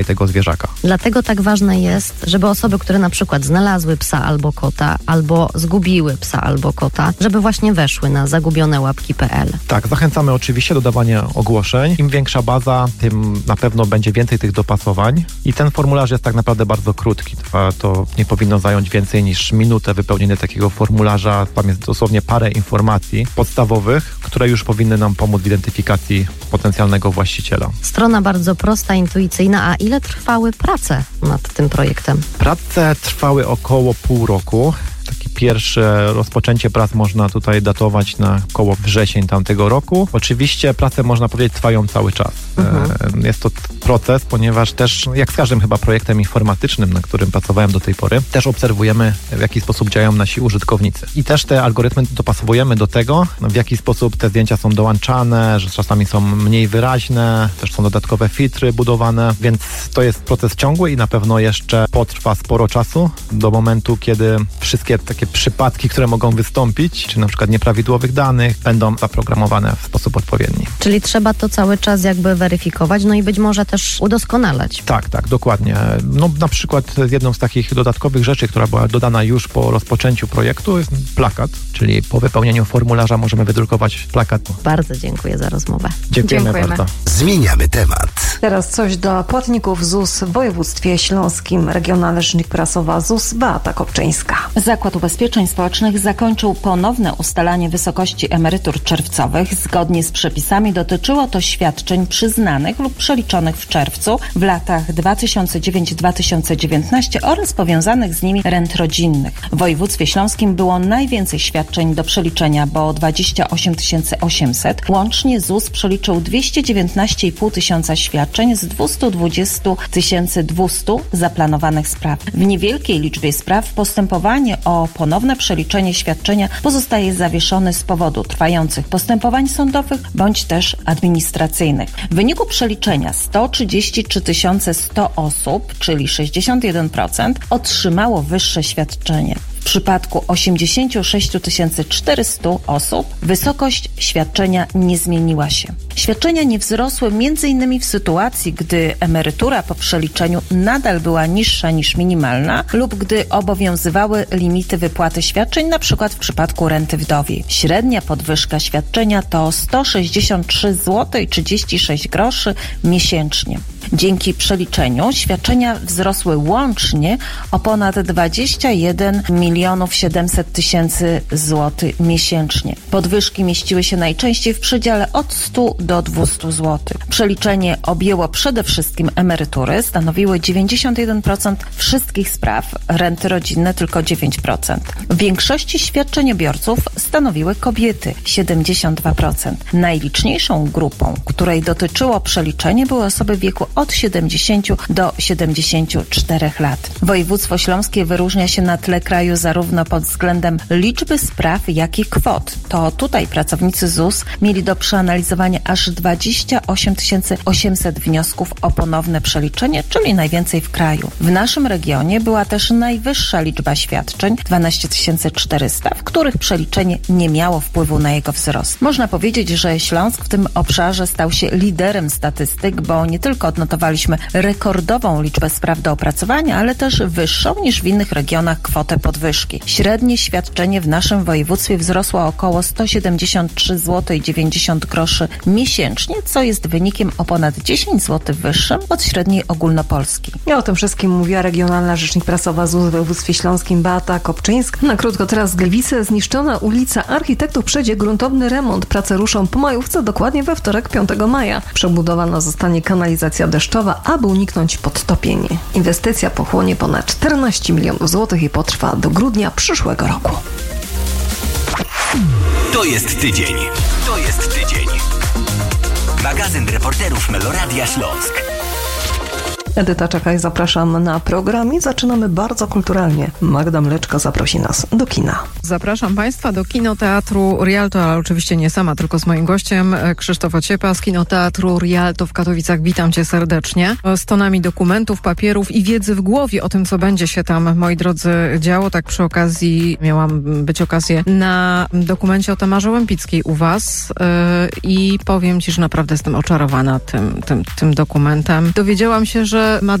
tego zwierzaka. Dlatego tak ważne jest, żeby osoby, które na przykład znalazły psa albo kota, albo zgubiły psa albo kota, żeby właśnie weszły na zagubionełapki.pl. Tak, zachęcamy oczywiście do dawania ogłoszeń. Im większa baza, tym na pewno będzie więcej tych dopasowań. I ten formularz jest tak naprawdę bardzo krótki. To nie powinno zająć więcej niż minutę wypełnienie takiego formularza. Tam jest dosłownie parę informacji podstawowych, które już powinny nam pomóc w identyfikacji potencjalnego właściciela. Strona bardzo prosta, intuicyjna. A ile trwały prace nad tym projektem? Prace trwały około pół roku. Pierwsze rozpoczęcie prac można tutaj datować na około wrzesień tamtego roku. Oczywiście prace, można powiedzieć, trwają cały czas. Jest to proces, ponieważ też, jak z każdym chyba projektem informatycznym, na którym pracowałem do tej pory, też obserwujemy, w jaki sposób działają nasi użytkownicy. I też te algorytmy dopasowujemy do tego, w jaki sposób te zdjęcia są dołączane, że czasami są mniej wyraźne, też są dodatkowe filtry budowane, więc to jest proces ciągły i na pewno jeszcze potrwa sporo czasu do momentu, kiedy wszystkie takie przypadki, które mogą wystąpić, czy na przykład nieprawidłowych danych, będą zaprogramowane w sposób odpowiedni. Czyli trzeba to cały czas jakby weryfikować, no i być może też udoskonalać. Tak, dokładnie. No na przykład jedną z takich dodatkowych rzeczy, która była dodana już po rozpoczęciu projektu, jest plakat, czyli po wypełnieniu formularza możemy wydrukować plakat. Bardzo dziękuję za rozmowę. Dziękujemy bardzo. Zmieniamy temat. Teraz coś dla płatników ZUS w województwie śląskim. Regionalna rzecznik prasowa ZUS Beata Kopczyńska. Zakład Ubezpieczeń Społecznych zakończył ponowne ustalanie wysokości emerytur czerwcowych. Zgodnie z przepisami dotyczyło to świadczeń przyznanych lub przeliczonych w czerwcu w latach 2009-2019 oraz powiązanych z nimi rent rodzinnych. W województwie śląskim było najwięcej świadczeń do przeliczenia, bo 28 800. Łącznie ZUS przeliczył 219,5 tysiąca świadczeń z 220 200 zaplanowanych spraw. W niewielkiej liczbie spraw postępowanie o ponowne przeliczenie świadczenia pozostaje zawieszone z powodu trwających postępowań sądowych bądź też administracyjnych. W wyniku przeliczenia 133 100 osób, czyli 61%, otrzymało wyższe świadczenie. W przypadku 86 400 osób wysokość świadczenia nie zmieniła się. Świadczenia nie wzrosły m.in. w sytuacji, gdy emerytura po przeliczeniu nadal była niższa niż minimalna lub gdy obowiązywały limity wypłaty świadczeń, np. w przypadku renty wdowiej. Średnia podwyżka świadczenia to 163,36 zł miesięcznie. Dzięki przeliczeniu świadczenia wzrosły łącznie o ponad 21 700 000 zł miesięcznie. Podwyżki mieściły się najczęściej w przedziale od 100 do 200 zł. Przeliczenie objęło przede wszystkim emerytury, stanowiły 91% wszystkich spraw, renty rodzinne tylko 9%. W większości świadczeniobiorców stanowiły kobiety, 72%. Najliczniejszą grupą, której dotyczyło przeliczenie, były osoby w wieku od 70 do 74 lat. Województwo śląskie wyróżnia się na tle kraju zarówno pod względem liczby spraw, jak i kwot. To tutaj pracownicy ZUS mieli do przeanalizowania aż 28 800 wniosków o ponowne przeliczenie, czyli najwięcej w kraju. W naszym regionie była też najwyższa liczba świadczeń, 12 400, w których przeliczenie nie miało wpływu na jego wzrost. Można powiedzieć, że Śląsk w tym obszarze stał się liderem statystyk, bo nie tylko odnotowaliśmy rekordową liczbę spraw do opracowania, ale też wyższą niż w innych regionach kwotę podwyżki. Średnie świadczenie w naszym województwie wzrosło o około 173,90 zł miesięcznie, co jest wynikiem o ponad 10 zł wyższym od średniej ogólnopolskiej. I o tym wszystkim mówiła regionalna rzecznik prasowa ZUS w województwie śląskim Beata Kopczyńska. Na krótko teraz Gliwice. Zniszczona ulica Architektów przejdzie gruntowny remont. Prace ruszą po majówce, dokładnie we wtorek 5 maja. Przebudowana zostanie kanalizacja deszczowa, aby uniknąć podtopień. Inwestycja pochłonie ponad 14 milionów złotych i potrwa do grudnia przyszłego roku. To jest tydzień. To jest tydzień. Magazyn reporterów Meloradia Śląsk. Edyta Czekaj, zapraszam na program i zaczynamy bardzo kulturalnie. Magda Mleczka zaprosi nas do kina. Zapraszam Państwa do Kinoteatru Rialto, ale oczywiście nie sama, tylko z moim gościem Krzysztof Ociepa z Kinoteatru Rialto w Katowicach. Witam Cię serdecznie. Z tonami dokumentów, papierów i wiedzy w głowie o tym, co będzie się tam, moi drodzy, działo. Tak przy okazji miałam być okazję na dokumencie o Tamarze Łępickiej u Was i powiem Ci, że naprawdę jestem oczarowana tym dokumentem. Dowiedziałam się, że że ma